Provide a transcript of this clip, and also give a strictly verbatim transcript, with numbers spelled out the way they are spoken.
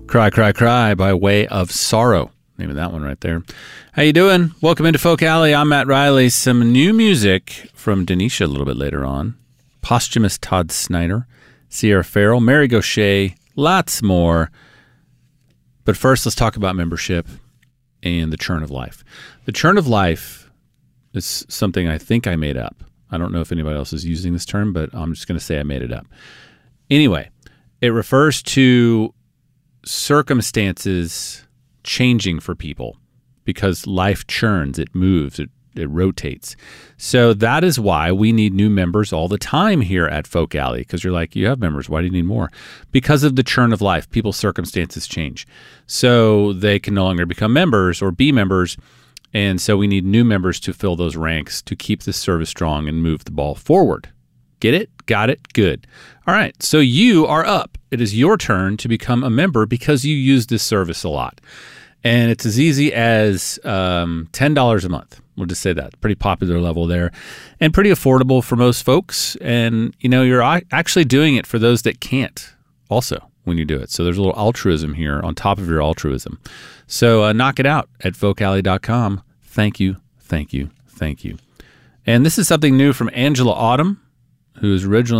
Cry, Cry, Cry by Way of Sorrow. Name of that one right there. How you doing? Welcome into Folk Alley. I'm Matt Riley. Some new music from Denisha a little bit later on. Posthumous Todd Snyder, Sierra Farrell, Mary Gauthier, lots more. But first, let's talk about membership and the churn of life. The churn of life is something I think I made up. I don't know if anybody else is using this term, but I'm just going to say I made it up. Anyway, it refers to circumstances changing for people because life churns, it moves, it, it rotates. So that is why we need new members all the time here at Folk Alley, because you're like, you have members, why do you need more? Because of the churn of life, people's circumstances change. So they can no longer become members or be members, and so we need new members to fill those ranks to keep this service strong and move the ball forward. Get it? Got it? Good. All right, so you are up. It is your turn to become a member because you use this service a lot. And it's as easy as um, ten dollars a month. We'll just say that. Pretty popular level there and pretty affordable for most folks. And, you know, you're actually doing it for those that can't also when you do it. So there's a little altruism here on top of your altruism. So uh, knock it out at folk alley dot com. Thank you, thank you, thank you. And this is something new from Angela Autumn, who is originally